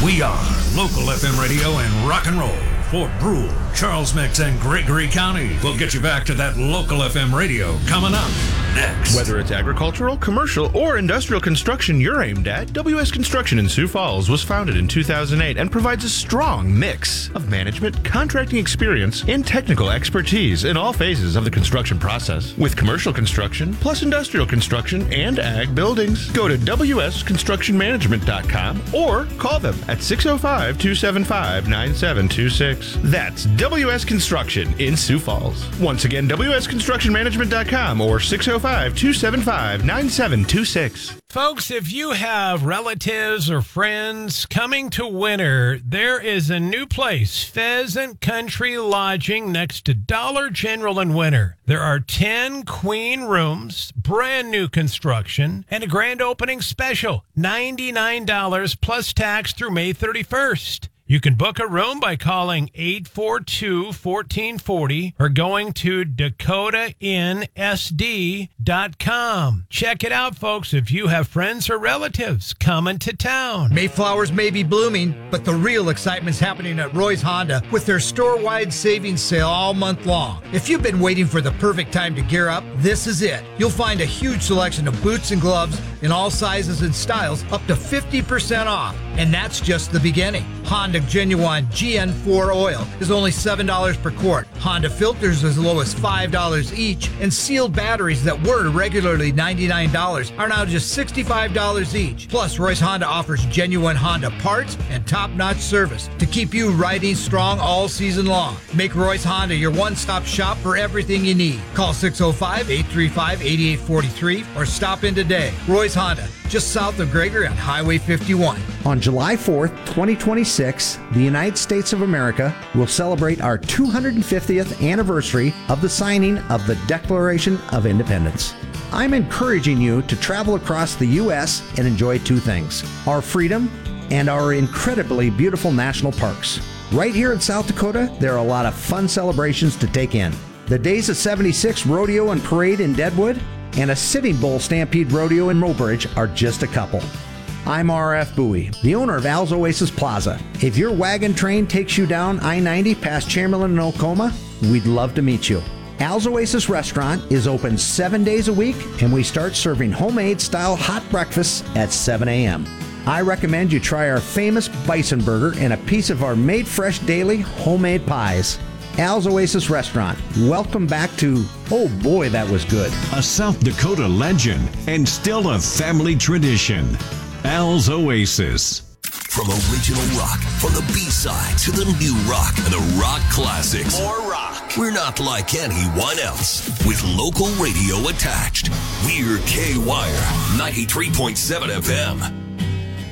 We are local FM radio and rock and roll for Brule, Charles Mix, and Gregory County. We'll get you back to that local FM radio coming up next. Whether it's agricultural, commercial, or industrial construction you're aimed at, WS Construction in Sioux Falls was founded in 2008 and provides a strong mix of management, contracting experience, and technical expertise in all phases of the construction process. With commercial construction, plus industrial construction and ag buildings. Go to wsconstructionmanagement.com or call them at 605-275-9726. That's WS Construction in Sioux Falls. Once again, wsconstructionmanagement.com or 605-275-9726. Folks, if you have relatives or friends coming to winter, there is a new place, Pheasant Country Lodging, next to Dollar General in Winter. There are 10 queen rooms, brand new construction, and a grand opening special, $99 plus tax through May 31st. You can book a room by calling 842-1440 or going to DakotaInnSD.com. Check it out, folks, if you have friends or relatives coming to town. Mayflowers may be blooming, but the real excitement's happening at Roy's Honda with their store-wide savings sale all month long. If you've been waiting for the perfect time to gear up, this is it. You'll find a huge selection of boots and gloves in all sizes and styles, up to 50% off. And that's just the beginning. Honda Genuine GN4 oil is only $7 per quart. Honda filters as low as $5 each. And sealed batteries that were regularly $99 are now just $65 each. Plus, Roy's Honda offers genuine Honda parts and top-notch service to keep you riding strong all season long. Make Roy's Honda your one-stop shop for everything you need. Call 605-835-8843 or stop in today. Roy's Honda, just south of Gregory on Highway 51. On July 4th, 2026, the United States of America will celebrate our 250th anniversary of the signing of the Declaration of Independence. I'm encouraging you to travel across the U.S. and enjoy two things: our freedom and our incredibly beautiful national parks. Right here in South Dakota, there are a lot of fun celebrations to take in. The Days of 76 Rodeo and Parade in Deadwood and a Sitting Bull Stampede Rodeo in Mobridge are just a couple. I'm R.F. Bowie, the owner of Al's Oasis Plaza. If your wagon train takes you down I-90 past Chamberlain and Oklahoma, we'd love to meet you. Al's Oasis Restaurant is open 7 days a week, and we start serving homemade-style hot breakfasts at 7 a.m. I recommend you try our famous bison burger and a piece of our made-fresh daily homemade pies. Al's Oasis Restaurant. Welcome back to, oh boy, that was good. A South Dakota legend and still a family tradition. Al's Oasis. From original rock, from the B-side to the new rock and the rock classics. More rock. We're not like anyone else. With local radio attached. We're K-Wire, 93.7 FM.